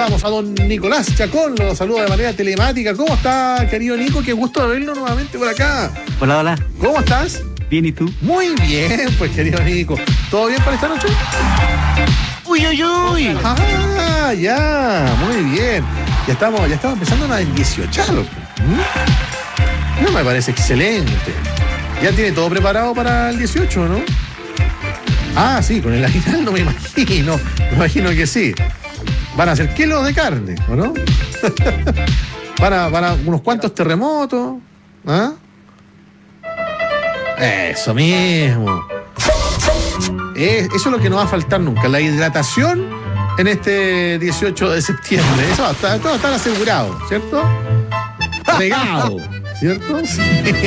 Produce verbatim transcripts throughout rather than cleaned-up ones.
saludamos a don Nicolás Chacón, lo saluda de manera telemática. ¿Cómo está, querido Nico? Qué gusto de verlo nuevamente por acá. Hola, hola. ¿Cómo estás? Bien, ¿y tú? Muy bien, pues, querido Nico. ¿Todo bien para esta noche? Uy, uy, uy. Ah, ya, muy bien. Ya estamos, ya estamos empezando a dieciochar. ¿Mm? No, me parece excelente. Ya tiene todo preparado para el dieciocho, ¿no? Ah, sí, con el aguinaldo me imagino. Me imagino que sí. Van a hacer kilos de carne, ¿o no? Para, para unos cuantos terremotos. ¿Ah? Eso mismo. Es, eso es lo que no va a faltar nunca. La hidratación en este dieciocho de septiembre. Eso va a estar, todo va a estar asegurado, ¿cierto? Regado, ¿cierto? Sí.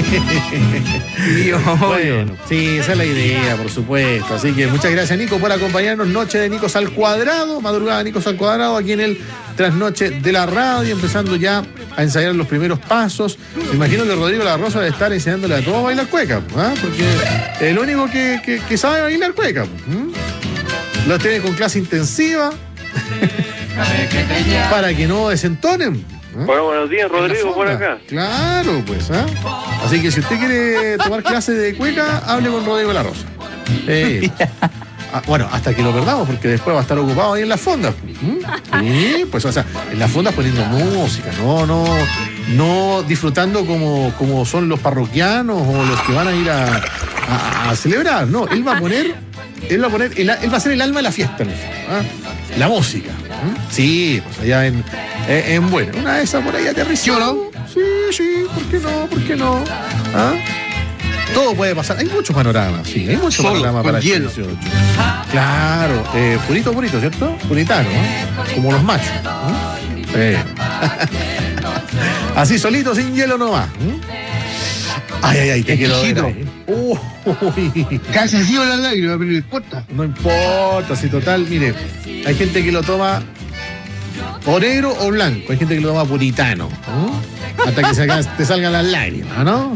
Bueno, sí, esa es la idea, por supuesto. Así que muchas gracias, Nico, por acompañarnos. Noche de Nicos al Cuadrado, madrugada de Nicos al Cuadrado, aquí en el Trasnoche de la Radio, empezando ya a ensayar los primeros pasos. Me imagino que Rodrigo La Rosa debe estar enseñándole a todos a bailar cueca, ¿eh? Porque es el único que, que, que sabe bailar cueca. ¿eh? Los tiene con clase intensiva para que no desentonen. ¿eh? Bueno, buenos días, Rodrigo, por acá. Claro, pues, ¿eh? Así que si usted quiere tomar clase de cueca, hable con Rodrigo La Rosa. Eh, ah, bueno, hasta que lo perdamos, porque después va a estar ocupado ahí en las fondas. ¿Mm? Sí, pues, o sea, en las fondas poniendo música, no, no, no disfrutando como, como son los parroquianos o los que van a ir a, a, a celebrar, no, él va a poner, él va a poner, él, él va a ser el alma de la fiesta, ¿no? ¿Ah? La música. ¿Mm? Sí, pues allá en, en, en bueno, una de esas por ahí aterrizó, ¿no? Sí, sí, ¿por qué no? ¿Por qué no? ¿Ah? Todo puede pasar. Hay muchos panoramas, sí, hay muchos panoramas para el dieciocho. Claro, eh, purito, purito, ¿cierto? Puritano, ¿eh? Como los machos. ¿eh? Eh. Así solito, sin hielo nomás. ¿eh? Ay, ay, ay, te quiero ver ahí. Uy. Casi así la lágrima, pero no importa. No importa, si total, mire, hay gente que lo toma o negro o blanco, hay gente que lo toma puritano, ¿no? Hasta que salgan, te salgan las lágrimas, ¿no?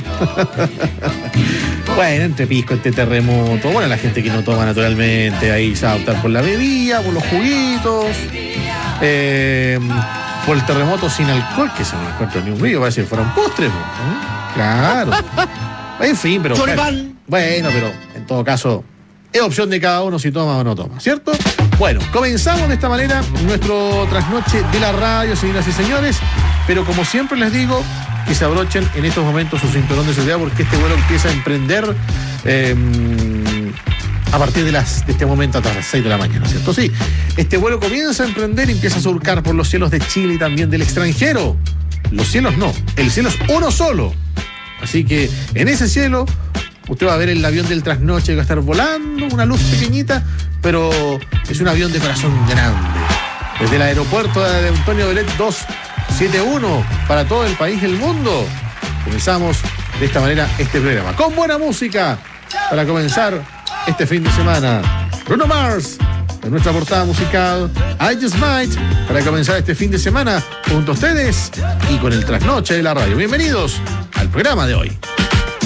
Bueno, entre pisco, este terremoto, bueno, la gente que no toma naturalmente, ahí se va a optar por la bebida, por los juguitos, eh, por el terremoto sin alcohol, que se no encuentra ni un río, parece que fuera un postre, ¿no? Claro. En fin, pero bueno, bueno, pero en todo caso, es opción de cada uno si toma o no toma, ¿cierto? Bueno, comenzamos de esta manera nuestro trasnoche de la radio, señoras y señores, pero como siempre les digo, que se abrochen en estos momentos su cinturón de seguridad porque este vuelo empieza a emprender eh, a partir de, las, de este momento hasta las seis de la mañana, ¿cierto? Sí, este vuelo comienza a emprender y empieza a surcar por los cielos de Chile y también del extranjero. Los cielos no, el cielo es uno solo. Así que en ese cielo usted va a ver el avión del trasnoche que va a estar volando, una luz pequeñita, pero es un avión de corazón grande. Desde el aeropuerto de Antonio Belet doscientos setenta y uno para todo el país y el mundo. Comenzamos de esta manera este programa, con buena música, para comenzar este fin de semana. Bruno Mars, en nuestra portada musical, I Just Might, para comenzar este fin de semana junto a ustedes y con el trasnoche de la radio. Bienvenidos al programa de hoy.